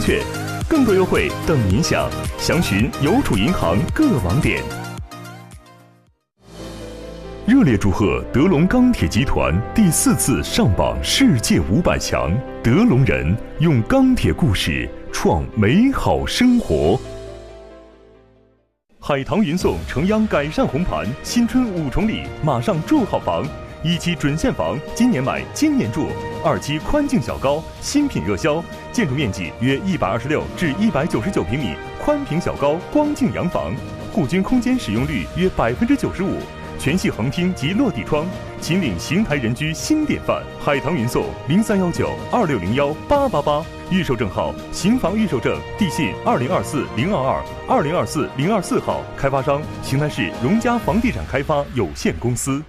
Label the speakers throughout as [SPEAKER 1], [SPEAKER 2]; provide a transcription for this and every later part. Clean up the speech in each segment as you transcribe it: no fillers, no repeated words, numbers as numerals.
[SPEAKER 1] 券，更多优惠等您享。详询邮储银行各网点。热烈祝贺德龙钢铁集团第4次上榜世界500强，德龙人用钢铁故事创美好生活。海棠云颂诚央改善红盘，新春5重礼，马上住好房。1期准现房，今年买今年住；2期宽净小高，新品热销，建筑面积约126至199平米，宽平小高光净洋房，户均空间使用率约95%，全系横厅及落地窗，秦岭邢台人居新典范。海棠云颂031926018888，预售证号邢房预售证，地信2024-022、2024-024号，开发商邢台市荣家房地产开发有限公司。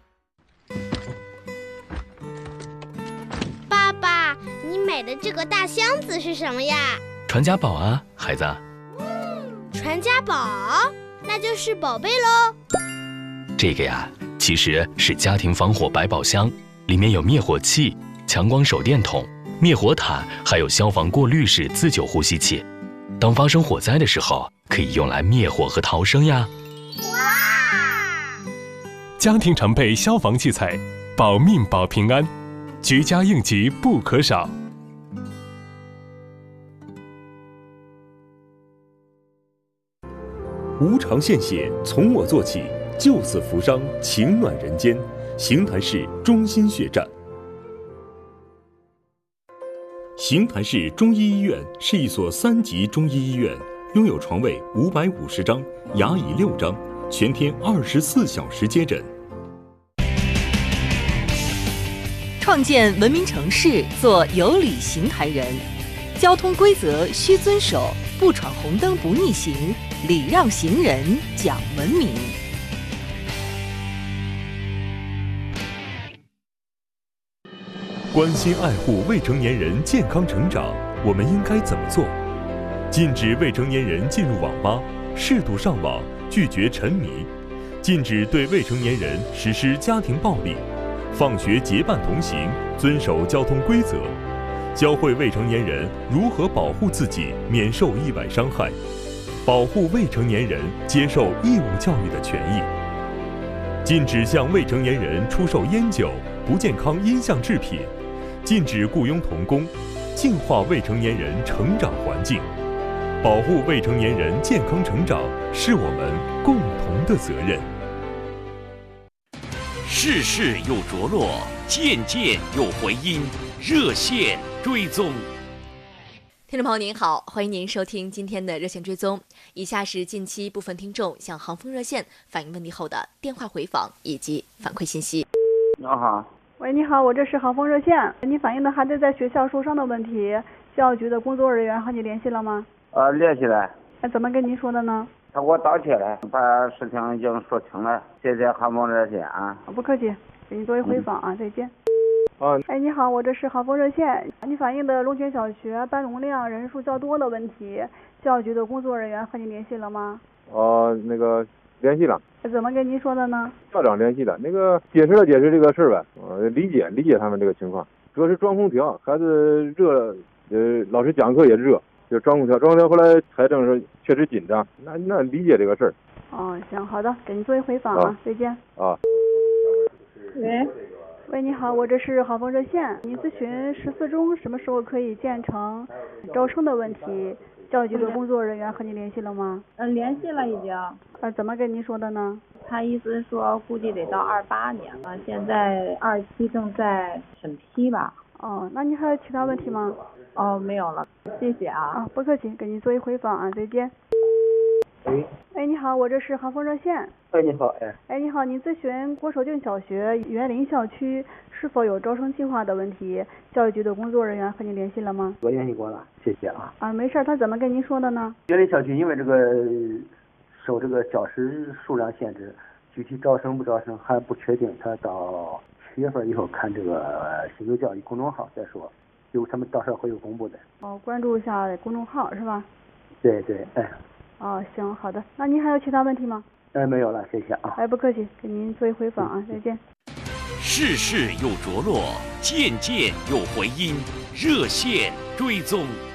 [SPEAKER 2] 爸爸，你买的这个大箱子是什么呀？
[SPEAKER 3] 传家宝啊，孩子。
[SPEAKER 2] 传家宝，那就是宝贝喽。
[SPEAKER 3] 这个呀，其实是家庭防火百宝箱，里面有灭火器、强光手电筒、灭火毯，还有消防过滤式自救呼吸器。当发生火灾的时候，可以用来灭火和逃生呀。
[SPEAKER 2] 哇！
[SPEAKER 4] 家庭常备消防器材，保命保平安，居家应急不可少。
[SPEAKER 1] 无偿献血，从我做起，救死扶伤，情暖人间。邢台市中心血站。邢台市中医医院是一所3级中医医院，拥有床位550张，牙椅6张，全天24小时接诊。
[SPEAKER 5] 创建文明城市，做有礼邢台人。交通规则需遵守，不闯红灯不逆行，礼让行人，讲文明。
[SPEAKER 1] 关心爱护未成年人健康成长，我们应该怎么做？禁止未成年人进入网吧，适度上网，拒绝沉迷；禁止对未成年人实施家庭暴力；放学结伴同行，遵守交通规则；教会未成年人如何保护自己免受意外伤害，保护未成年人接受义务教育的权益；禁止向未成年人出售烟酒、不健康音像制品；禁止雇佣童工，净化未成年人成长环境。保护未成年人健康成长是我们共同的责任。
[SPEAKER 6] 事事有着落，件件有回音，热线追踪。
[SPEAKER 7] 听众朋友您好，欢迎您收听今天的热线追踪。以下是近期部分听众向航风热线反映问题后的电话回访以及反馈信息。
[SPEAKER 8] 你好。
[SPEAKER 9] 喂，你好，我这是航风热线。你反映的孩子在学校受伤的问题，教育局的工作人员和你联系了吗？
[SPEAKER 8] 联系了。
[SPEAKER 9] 怎么跟您说的呢？
[SPEAKER 8] 他给我道歉了，把事情已经说清了。谢谢航风热线啊。
[SPEAKER 9] 不客气，给你作为回访啊，再见。你好，我这是航风热线。你反映的龙泉小学班容量人数较多的问题，教育局的工作人员和你联系了吗？
[SPEAKER 10] 联系了。
[SPEAKER 9] 怎么跟您说的呢？
[SPEAKER 10] 校长联系的，解释了解释这个事儿呗，理解他们这个情况。主要是装空调，孩子热了，老师讲课也热，就装空调，后来财政是确实紧张，那理解这个事儿。
[SPEAKER 9] 行，好的，给您作为回访啊，再见。喂，你好，我这是航风热线。你咨询14中什么时候可以建成招生的问题，教育局的工作人员和你联系了吗？
[SPEAKER 11] 联系了已经。
[SPEAKER 9] 怎么跟您说的呢？
[SPEAKER 11] 他意思是说估计得到28年了，现在27正在审批吧。
[SPEAKER 9] 那您还有其他问题吗？
[SPEAKER 11] 没有了，谢谢啊。
[SPEAKER 9] 不客气，给您作为回访啊，再见。你好，我这是航风热线。
[SPEAKER 8] 你好。
[SPEAKER 9] 你好，您咨询郭守敬小学园林校区是否有招生计划的问题，教育局的工作人员和你联系了吗？
[SPEAKER 8] 我联系过了，谢谢啊。
[SPEAKER 9] 没事，他怎么跟您说的呢？
[SPEAKER 8] 园林校区因为受这个教师数量限制，具体招生不招生还不确定，他到7月份以后看这个新州教育公众号再说，他们到时候会有公布的。
[SPEAKER 9] 关注一下公众号是吧？
[SPEAKER 8] 对。
[SPEAKER 9] 行，好的。那您还有其他问题吗？
[SPEAKER 8] 没有了，谢谢啊。
[SPEAKER 9] 不客气，给您作为回访啊，再见。
[SPEAKER 6] 事事有着落，件件有回音，热线追踪。